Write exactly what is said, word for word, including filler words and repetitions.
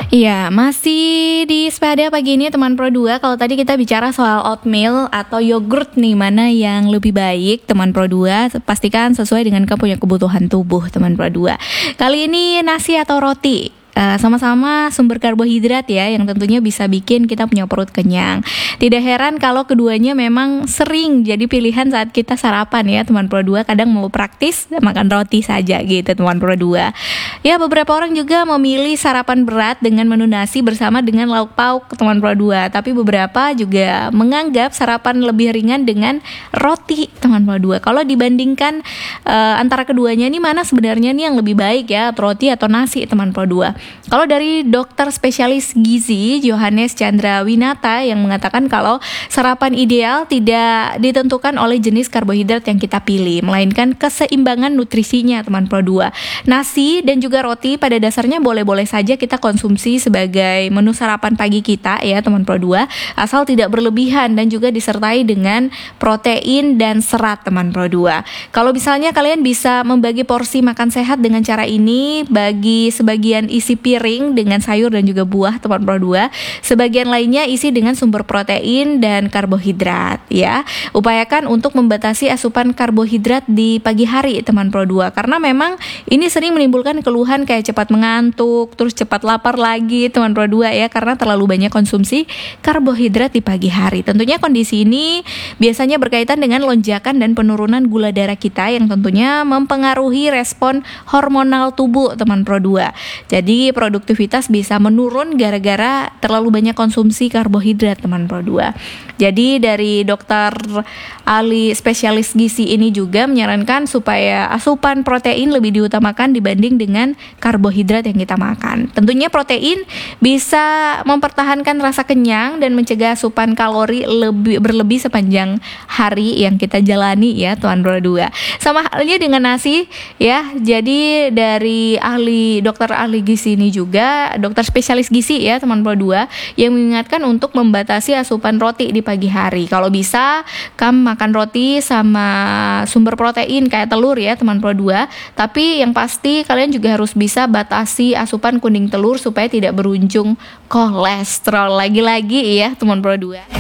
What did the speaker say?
Iya, masih di Sepada pagi ini teman Pro dua. Kalau tadi kita bicara soal oatmeal atau yogurt nih, mana yang lebih baik teman Pro dua, pastikan sesuai dengan kamu punya kebutuhan tubuh teman Pro dua. Kali ini nasi atau roti? Uh, sama-sama sumber karbohidrat ya, yang tentunya bisa bikin kita punya perut kenyang. Tidak heran kalau keduanya memang sering jadi pilihan saat kita sarapan ya teman Pro dua. Kadang mau praktis makan roti saja gitu teman Pro dua. Ya, beberapa orang juga memilih sarapan berat dengan menu nasi bersama dengan lauk pauk teman Pro dua. Tapi beberapa juga menganggap sarapan lebih ringan dengan roti teman Pro dua. Kalau dibandingkan uh, antara keduanya ini mana sebenarnya nih yang lebih baik ya, roti atau nasi teman Pro dua? Kalau dari dokter spesialis gizi Johannes Chandra Winata yang mengatakan kalau sarapan ideal tidak ditentukan oleh jenis karbohidrat yang kita pilih, melainkan keseimbangan nutrisinya teman Pro dua. Nasi dan juga roti pada dasarnya boleh-boleh saja kita konsumsi sebagai menu sarapan pagi kita ya teman Pro dua, asal tidak berlebihan dan juga disertai dengan protein dan serat teman Pro dua. Kalau misalnya kalian bisa membagi porsi makan sehat dengan cara ini, bagi sebagian isi piring dengan sayur dan juga buah teman Pro dua, sebagian lainnya isi dengan sumber protein dan karbohidrat ya. Upayakan untuk membatasi asupan karbohidrat di pagi hari teman Pro dua, karena memang ini sering menimbulkan keluhan kayak cepat mengantuk, terus cepat lapar lagi teman Pro dua ya, karena terlalu banyak konsumsi karbohidrat di pagi hari. Tentunya kondisi ini biasanya berkaitan dengan lonjakan dan penurunan gula darah kita yang tentunya mempengaruhi respon hormonal tubuh teman Pro dua. Jadi produktivitas bisa menurun gara-gara terlalu banyak konsumsi karbohidrat teman Pro dua. Jadi dari dokter ahli spesialis gizi ini juga menyarankan supaya asupan protein lebih diutamakan dibanding dengan karbohidrat yang kita makan. Tentunya protein bisa mempertahankan rasa kenyang dan mencegah asupan kalori lebih berlebih sepanjang hari yang kita jalani ya teman Pro dua. Sama halnya dengan nasi ya. Jadi dari ahli dokter ahli gizi ini juga, dokter spesialis gizi ya teman Pro dua, yang mengingatkan untuk membatasi asupan roti di pagi hari. Kalau bisa kamu makan roti sama sumber protein kayak telur ya teman Pro dua, tapi yang pasti kalian juga harus bisa batasi asupan kuning telur supaya tidak berujung kolesterol lagi-lagi ya teman Pro dua.